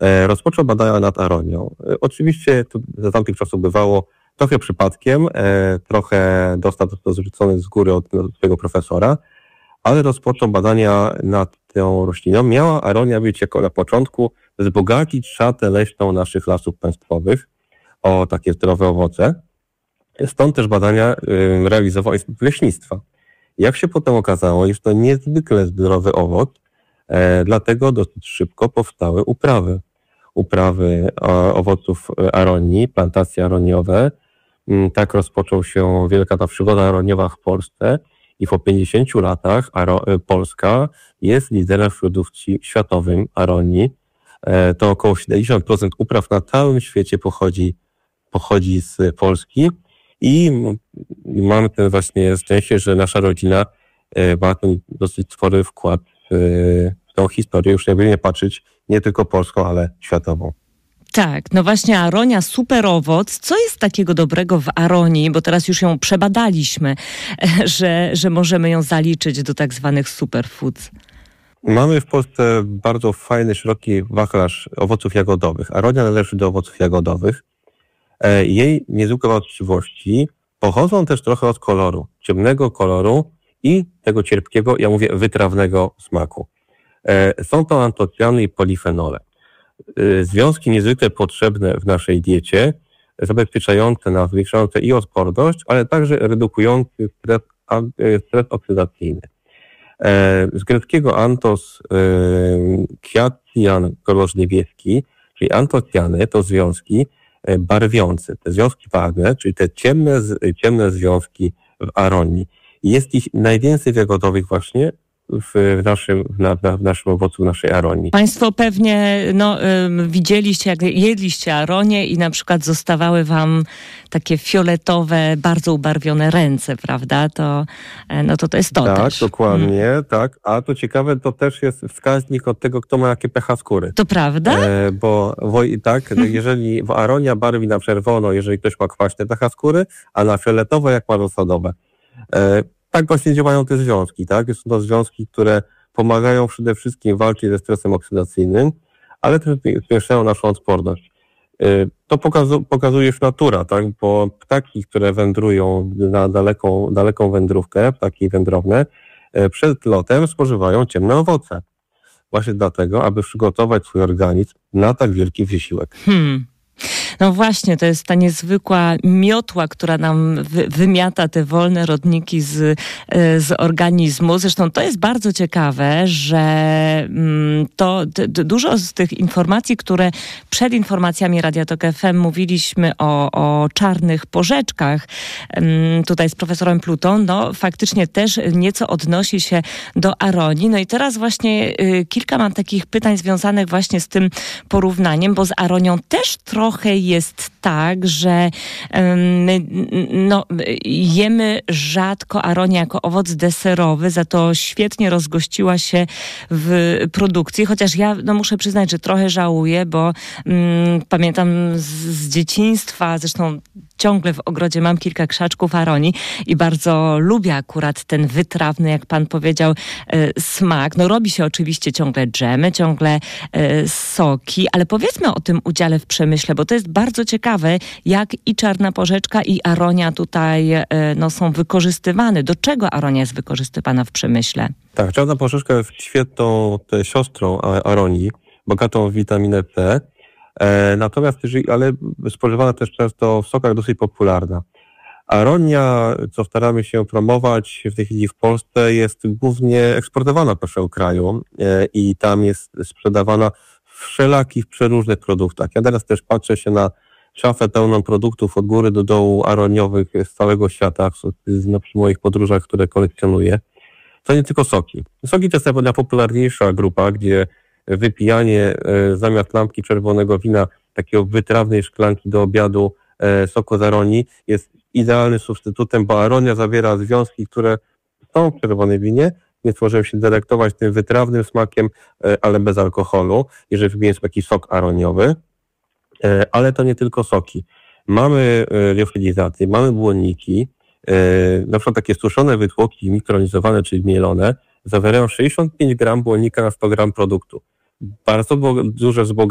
rozpoczął badania nad aronią. Oczywiście to za tamtych czasów bywało trochę przypadkiem, trochę dostał to zrzucone z góry od swojego profesora, ale rozpoczął badania nad tą rośliną. Miała aronia być jako na początku wzbogacić szatę leśną naszych lasów państwowych o takie zdrowe owoce. Stąd też badania realizował Instytut Leśnictwa. Jak się potem okazało, jest to niezwykle zdrowy owoc, dlatego dosyć szybko powstały uprawy owoców aronii, plantacje aroniowe. Tak rozpoczął się wielka ta przygoda aroniowa w Polsce i po 50 latach Polska jest liderem w produkcji światowym aronii. To około 70% upraw na całym świecie pochodzi z Polski i mamy ten właśnie szczęście, że nasza rodzina ma ten dosyć spory wkład w tą historię, już jakby nie patrzeć nie tylko polską, ale światową. Tak, no właśnie aronia, super owoc. Co jest takiego dobrego w aronii, bo teraz już ją przebadaliśmy, że możemy ją zaliczyć do tak zwanych superfoods? Mamy w Polsce bardzo fajny, szeroki wachlarz owoców jagodowych. Aronia należy do owoców jagodowych. Jej niezwykłe właściwości pochodzą też trochę od koloru, ciemnego koloru i tego cierpkiego, ja mówię, wytrawnego smaku. Są to antocjany i polifenole. Związki niezwykle potrzebne w naszej diecie, zabezpieczające nas, zwiększające i odporność, ale także redukujące stres oksydacyjny. Z greckiego antos, kwiatian, kolor niebieski, czyli antocjany to związki barwiące, te związki barwne, czyli te ciemne związki w aronii. Jest ich najwięcej w jagodowych właśnie w naszym owocu, w naszej aronii. Państwo pewnie widzieliście, jak jedliście aronię i na przykład zostawały wam takie fioletowe, bardzo ubarwione ręce, prawda? To jest to tak, też. Tak, dokładnie, tak. A to ciekawe, to też jest wskaźnik od tego, kto ma jakie pH skóry. To prawda? Jeżeli aronia barwi na czerwono, jeżeli ktoś ma kwaśne pH skóry, a na fioletowo jak ma rosodowe. Tak właśnie działają te związki, tak? Są to związki, które pomagają przede wszystkim walczyć ze stresem oksydacyjnym, ale też zwiększają naszą odporność. To pokazuje już natura, tak? Bo ptaki, które wędrują na daleką wędrówkę, ptaki wędrowne, przed lotem spożywają ciemne owoce. Właśnie dlatego, aby przygotować swój organizm na tak wielki wysiłek. No właśnie, to jest ta niezwykła miotła, która nam wymiata te wolne rodniki z organizmu. Zresztą to jest bardzo ciekawe, że dużo z tych informacji, które przed informacjami Radia Tok FM mówiliśmy o czarnych porzeczkach, tutaj z profesorem Plutą, faktycznie też nieco odnosi się do aronii. No i teraz właśnie kilka mam takich pytań związanych właśnie z tym porównaniem, bo z aronią też trochę jest tak, że jemy rzadko aronię jako owoc deserowy, za to świetnie rozgościła się w produkcji, chociaż ja muszę przyznać, że trochę żałuję, bo pamiętam z dzieciństwa, zresztą ciągle w ogrodzie mam kilka krzaczków aronii i bardzo lubię akurat ten wytrawny, jak pan powiedział, smak. Robi się oczywiście ciągle dżemy, ciągle soki, ale powiedzmy o tym udziale w przemyśle, bo to jest bardzo ciekawe, jak i czarna porzeczka, i aronia tutaj są wykorzystywane. Do czego aronia jest wykorzystywana w przemyśle? Tak, czarna porzeczka jest świetną siostrą aronii, bogatą w witaminę C. Natomiast ale spożywana też często w sokach, dosyć popularna. Aronia, co staramy się promować w tej chwili w Polsce, jest głównie eksportowana do naszego kraju i tam jest sprzedawana w wszelakich, przeróżnych produktach. Ja teraz też patrzę się na szafę pełną produktów od góry do dołu aroniowych z całego świata, przy moich podróżach, które kolekcjonuję. To nie tylko soki. Soki to jest najpopularniejsza grupa, gdzie wypijanie zamiast lampki czerwonego wina, takiego wytrawnej szklanki do obiadu soku z aronii jest idealnym substytutem, bo aronia zawiera związki, które są w czerwonej winie, więc możemy się delektować tym wytrawnym smakiem, ale bez alkoholu, jeżeli wypijemy sobie taki sok aroniowy. Ale to nie tylko soki. Mamy liofilizację, mamy błonniki, na przykład takie suszone wytłoki mikronizowane, czyli mielone, zawierają 65 gram błonnika na 100 gram produktu. Bardzo duże wzbogacenie